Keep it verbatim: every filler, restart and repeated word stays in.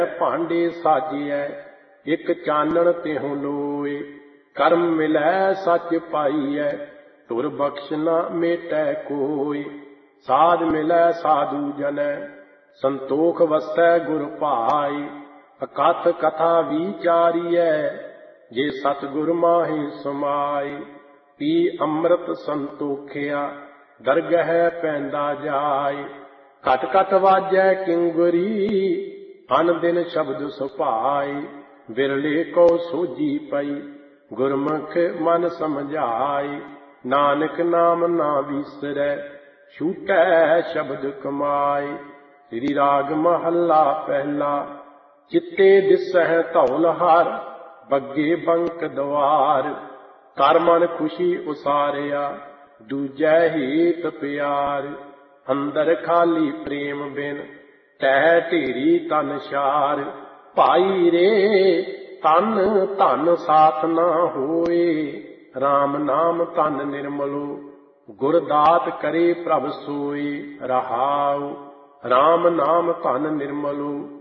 ਭਾਂਡੇ ਸਾਜਿਐ ਇਕ ਚਾਨਣ ਤਿਹੁ ਲੋਏ। ਕਰਮ ਮਿਲੈ ਸੱਚ ਪਾਈਐ ਧੁਰ ਬਖਸ਼ ਨਾ ਮੇਟੈ ਕੋਇ। ਸਾਧ ਮਿਲੈ ਸਾਧੂ ਜਨੈ ਸੰਤੋਖ ਵਸੈ ਗੁਰ ਭਾਈ। ਅਕਥ ਕਥਾ ਵਿਚਾਰੀਐ ਜੇ ਸਤਿਗੁਰ ਮਾਹਿ ਸਮਾਈ। ਪੀ ਅੰਮ੍ਰਿਤ ਸੰਤੋਖਿਆ ਦਰਗਹਿ ਪੈਂਦਾ ਜਾਇ। ਘਟ ਘਟ ਵਾਜੈ ਕਿੰਗਰੀ ਅਨ ਦਿਨ ਸ਼ਬਦ ਸੁਭਾਈ। ਵਿਰਲੇ ਕੋ ਸੋਝੀ ਪਈ ਗੁਰਮੁਖ ਮਨ ਸਮਝਾਈ। ਨਾਨਕ ਨਾਮ ਨਾ ਵਿਸਰੈ ਛੂਟੈ ਸ਼ਬਦ ਕਮਾਈ। ਸ੍ਰੀ ਰਾਗ ਮਹੱਲਾ ਪਹਿਲਾ। ਚਿੱਤੇ ਦਿਸਹਿ ਧੌਲ ਹਰ ਬੱਗੇ ਬੰਕ ਦਵਾਰ। ਕਰ ਮਨ ਖੁਸ਼ੀ ਉਸਾਰਿਆ ਦੂਜੈ ਹੀਤ ਪਿਆਰ। ਅੰਦਰ ਖਾਲੀ ਪ੍ਰੇਮ ਬਿਨ ਤਹਿ ਢੇਰੀ ਤਨ ਛਾਰ। ਭਾਈ ਰੇ ਤਨ ਧਨ ਸਾਥ ਨਾ ਹੋਏ। RAM ਨਾਮ ਧਨ ਨਿਰਮਲੋ ਗੁਰ ਦਾਤ ਕਰੇ ਪ੍ਰਭ ਸੋਈ। ਰਹਾਉ RAM ਨਾਮ ਧਨ ਨਿਰਮਲੋ